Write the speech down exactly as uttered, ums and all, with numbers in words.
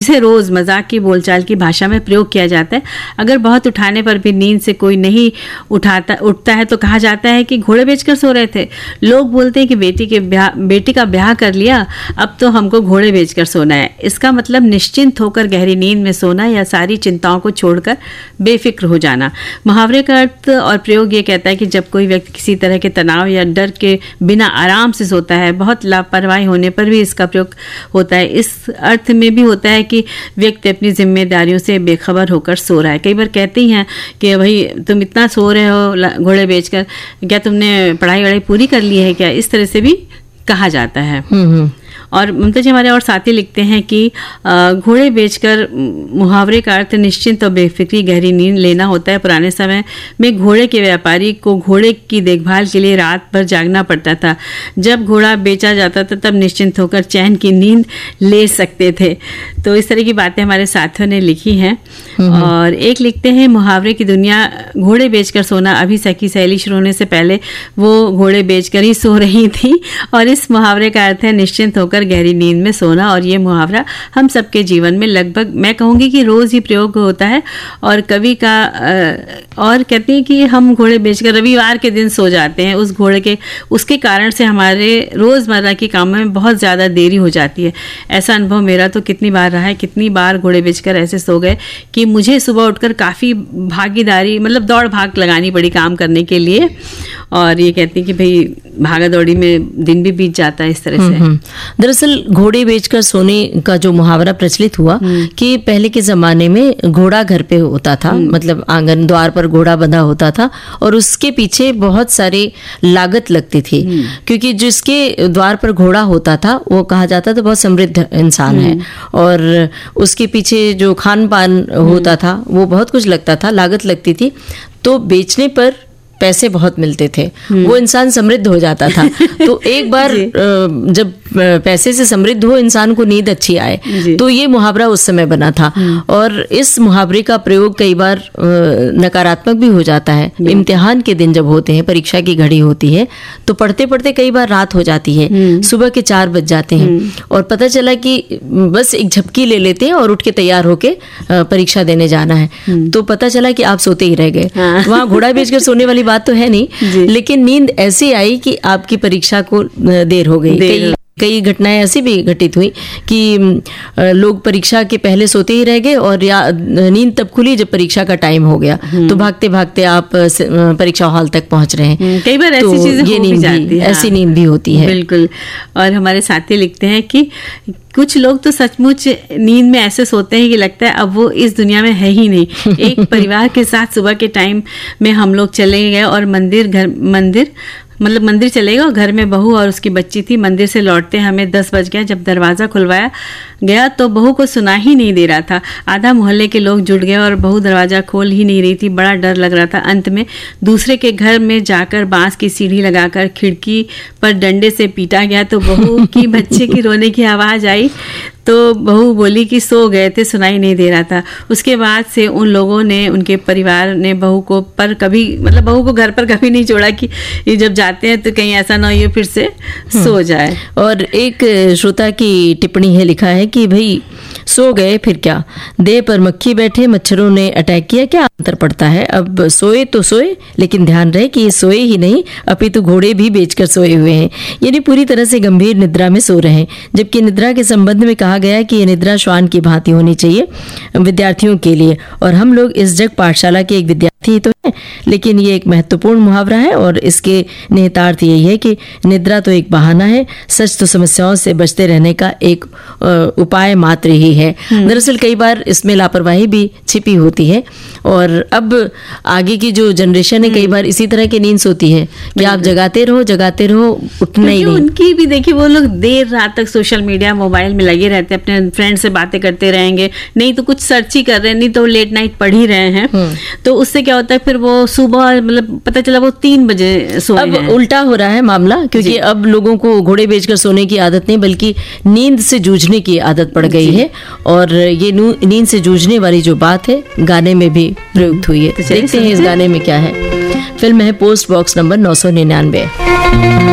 जिसे रोज मजाक की बोलचाल की भाषा में प्रयोग किया जाता है। अगर बहुत उठाने पर भी नींद से कोई नहीं उठाता उठता है तो कहा जाता है कि घोड़े बेचकर सो रहे थे। लोग बोलते हैं कि बेटी के ब्याह बेटी का ब्याह कर लिया, अब तो हमको घोड़े बेचकर सोना है। इसका मतलब निश्चिंत होकर गहरी नींद में सोना या सारी चिंताओं को छोड़कर बेफिक्र हो जाना। मुहावरे का अर्थ और प्रयोग ये कहता है कि जब कोई व्यक्ति किसी तरह के तनाव या डर के बिना आराम से सोता है, बहुत लापरवाही होने पर भी इसका प्रयोग होता है। इस अर्थ में भी होता है कि व्यक्ति अपनी जिम्मेदारियों से बेखबर होकर सो रहा है। कई बार कहते ही हैं कि भाई तुम इतना सो रहे हो घोड़े बेचकर, क्या तुमने पढ़ाई वढ़ाई पूरी कर ली है क्या, इस तरह से भी कहा जाता है। और ममता जी हमारे और साथी लिखते हैं कि घोड़े बेचकर मुहावरे का अर्थ निश्चिंत और बेफिक्री गहरी नींद लेना होता है। पुराने समय में घोड़े के व्यापारी को घोड़े की देखभाल के लिए रात भर जागना पड़ता था। जब घोड़ा बेचा जाता था तब निश्चिंत होकर चैन की नींद ले सकते थे। तो इस तरह की बातें हमारे साथियों ने लिखी हैं। और एक लिखते हैं, मुहावरे की दुनिया घोड़े बेचकर सोना। अभी सखी सहेली शुरू होने से पहले वो घोड़े बेचकर ही सो रही थी और इस मुहावरे का अर्थ है निश्चिंत होकर गहरी नींद में सोना। और ये मुहावरा हम सबके जीवन में लगभग मैं कहूँगी कि रोज ही प्रयोग होता है। और कवि का और कहते हैं कि हम घोड़े बेचकर रविवार के दिन सो जाते हैं। उस घोड़े के उसके कारण से हमारे रोजमर्रा के कामों में बहुत ज़्यादा देरी हो जाती है। ऐसा अनुभव मेरा तो कितनी बार रहा है। कितनी बार घोड़े बेचकर ऐसे सो गए कि मुझे सुबह उठकर काफ़ी भागीदारी मतलब दौड़ भाग लगानी पड़ी काम करने के लिए। और ये कहती हैं कि भाई भागा दौड़ी में दिन भी बीत जाता है इस तरह से। दरअसल घोड़े बेचकर सोने का जो मुहावरा प्रचलित हुआ कि पहले के जमाने में घोड़ा घर पे होता था, मतलब आंगन द्वार पर घोड़ा बंधा होता था और उसके पीछे बहुत सारी लागत लगती थी, क्योंकि जिसके द्वार पर घोड़ा होता था वो कहा जाता था बहुत समृद्ध इंसान है। और उसके पीछे जो खान पान होता था वो बहुत कुछ लगता था, लागत लगती थी। तो बेचने पर पैसे बहुत मिलते थे, वो इंसान समृद्ध हो जाता था। तो एक बार जब पैसे से समृद्ध हो इंसान को नींद अच्छी आए, तो ये मुहावरा उस समय बना था। और इस मुहावरे का प्रयोग कई बार नकारात्मक भी हो जाता है। इम्तिहान के दिन जब होते हैं, परीक्षा की घड़ी होती है, तो पढ़ते पढ़ते कई बार रात हो जाती है, सुबह के चार बज जाते हैं और पता चला कि बस एक झपकी ले लेते हैं और उठ के तैयार होके परीक्षा देने जाना है। तो पता चला कि आप सोते ही रह गए। वहाँ घोड़ा बेचकर सोने वाली बात तो है नहीं, लेकिन नींद ऐसी आई कि आपकी परीक्षा को देर हो गई। कई कई घटनाएं ऐसी भी घटित हुई कि लोग परीक्षा के पहले सोते ही रह गए और या नींद तब खुली जब परीक्षा का टाइम हो गया, तो भागते भागते आप परीक्षा हॉल तक पहुंच रहे हैं। कई बार ऐसी तो चीजें ये हो भी नींद जाती भी, है। ऐसी नींद भी होती है। बिल्कुल। और हमारे साथी लिखते हैं कि कुछ लोग तो सचमुच नींद में ऐसे सोते हैं कि लगता है अब वो इस दुनिया में है ही नहीं। एक परिवार के साथ सुबह के टाइम में हम लोग चले गए और मंदिर घर मंदिर मतलब मंदिर चले गए और घर में बहू और उसकी बच्ची थी। मंदिर से लौटते हमें दस बज गया। जब दरवाज़ा खुलवाया गया तो बहू को सुना ही नहीं दे रहा था। आधा मोहल्ले के लोग जुट गए और बहू दरवाज़ा खोल ही नहीं रही थी। बड़ा डर लग रहा था। अंत में दूसरे के घर में जाकर बांस की सीढ़ी लगाकर खिड़की पर डंडे से पीटा गया तो बहू की बच्चे की रोने की आवाज़ आई तो बहू बोली कि सो गए थे, सुनाई नहीं दे रहा था। उसके बाद से उन लोगों ने, उनके परिवार ने बहू को पर कभी मतलब बहू को घर पर कभी नहीं छोड़ा कि ये जब जाते हैं तो कहीं ऐसा ना हो ये फिर से सो जाए। और एक श्रोता की टिप्पणी है, लिखा है कि भाई सो गए फिर क्या, देह पर मक्खी बैठे मच्छरों ने अटैक किया, क्या अंतर पड़ता है। अब सोए तो सोए, लेकिन ध्यान रहे कि ये सोए ही नहीं अपितु घोड़े भी बेचकर सोए हुए हैं, यानी पूरी तरह से गंभीर निद्रा में सो रहे हैं। जबकि निद्रा के संबंध में कहा गया कि ये निद्रा श्वान की भांति होनी चाहिए विद्यार्थियों के लिए। और हम लोग इस जग पाठशाला के एक विद्यार्थी ही तो हैं, लेकिन ये एक महत्वपूर्ण मुहावरा है और इसके निहितार्थ यही है कि निद्रा तो एक बहाना है, सच तो समस्याओं से बचते रहने का एक उपाय मात्र ही है। दरअसल कई बार इसमें लापरवाही भी छिपी होती है और अब आगे की जो जनरेशन है कई बार इसी तरह की नींद सोती है कि आप जगाते रहो जगाते रहो उठना ही नहीं। उनकी भी देखिए वो लोग देर रात तक सोशल मीडिया मोबाइल में लगे रहते हैं, अपने फ्रेंड से बातें करते रहेंगे, नहीं तो कुछ सर्च ही कर रहे हैं, नहीं तो लेट नाइट पढ़ ही रहे हैं। तो उससे क्या होता है फिर वो सुबह मतलब पता चला वो तीन बजे सोए अब हैं। उल्टा हो रहा है मामला, क्योंकि अब लोगों को घोड़े बेचकर सोने की आदत नहीं बल्कि नींद से जूझने की आदत पड़ गई है। और ये नींद से जूझने वाली जो बात है गाने में भी प्रयुक्त हुई है। देखते हैं इस गाने में क्या है। फिल्म है पोस्ट बॉक्स नंबर नौ सौ निन्यानवे।